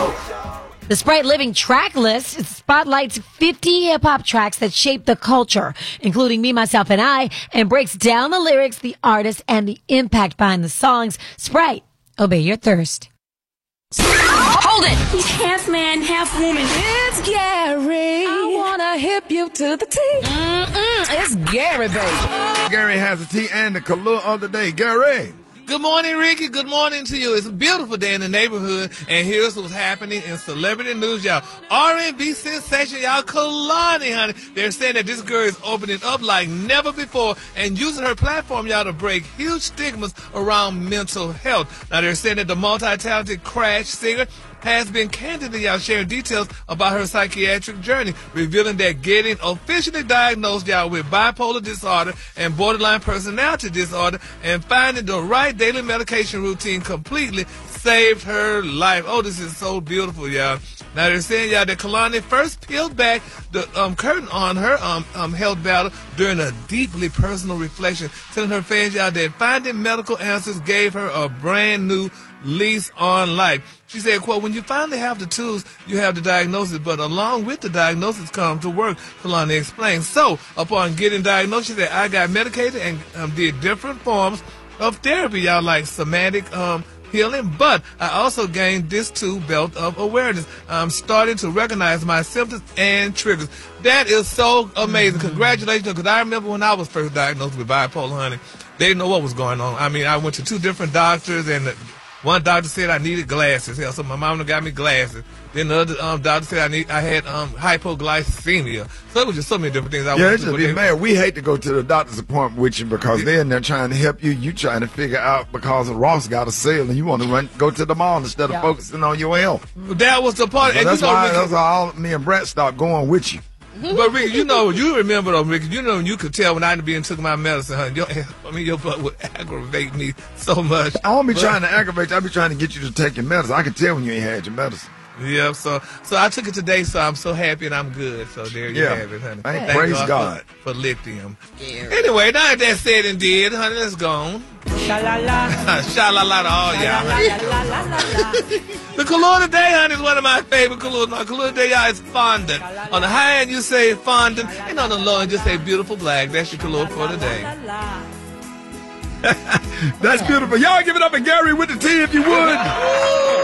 The Sprite Living Track List spotlights 50 hip-hop tracks that shape the culture, including Me, Myself, and I, and breaks down the lyrics, the artist, and the impact behind the songs. Sprite, obey your thirst. Hold it! He's half man, half woman. It's Gary. I wanna hip you to the T. It's Gary, baby. Gary has a tea and the color of the day. Gary. Good morning, Ricky. Good morning to you. It's a beautiful day in the neighborhood, and here's what's happening in celebrity news, y'all. R&B sensation, y'all, Kehlani, honey. They're saying that this girl is opening up like never before and using her platform, y'all, to break huge stigmas around mental health. Now, they're saying that the multi-talented Crash singer has been candidly out sharing details about her psychiatric journey, revealing that getting officially diagnosed, y'all, with bipolar disorder and borderline personality disorder and finding the right daily medication routine completely saved her life. Oh, this is so beautiful, y'all. Now, they're saying, y'all, that Kehlani first peeled back the curtain on her health battle during a deeply personal reflection, telling her fans, y'all, that finding medical answers gave her a brand new lease on life. She said, quote, when you finally have the tools, you have the diagnosis, but along with the diagnosis comes to work, Kehlani explained. So, upon getting diagnosed, she said, I got medicated and did different forms of therapy, y'all, like somatic healing, but I also gained this tool belt of awareness. I'm starting to recognize my symptoms and triggers. That is so amazing. Congratulations, because I remember when I was first diagnosed with bipolar, honey, they didn't know what was going on. I mean, I went to 2 different doctors, and one doctor said I needed glasses. Hell, so my mom got me glasses. Then the other doctor said I had hypoglycemia. So it was just so many different things. It's just be mad. We hate to go to the doctor's appointment with you because they're in there trying to help you. You trying to figure out because Ross got a sale and you want to go to the mall instead of focusing on your health. That was the part. And that's why all me and Brett start going with you. But Ricky, you remember though, Ricky, you could tell when I took my medicine, honey. Your butt would aggravate me so much. I don't be trying to aggravate you. I be trying to get you to take your medicine. I can tell when you ain't had your medicine. Yeah, so I took it today, so I'm so happy and I'm good. So there you have it, honey. Thank praise God. For lithium. Yeah. Anyway, now that said and did, honey, let's go on. Sha-la-la. Sha-la-la to all y'all, honey. The color today, honey, is one of my favorite colors. My color today, y'all, is fondant. On the high end, you say fondant, and on the low end, just say beautiful black. That's your color for today. That's beautiful. Y'all give it up for Gary with the tea if you would.